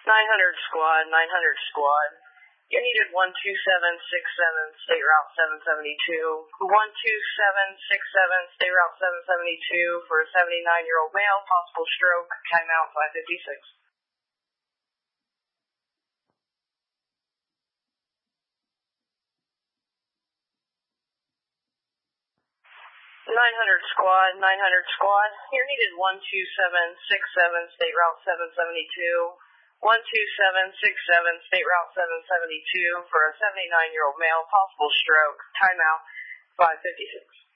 900 squad, 900 squad. You're needed 12767, state route 772. 12767, state route 772 for a 79-year-old male, possible stroke, timeout 556. 900 squad, 900 squad. You're needed 12767, state route 772. 12767, state route 772 for a 79-year-old male, possible stroke, timeout 556.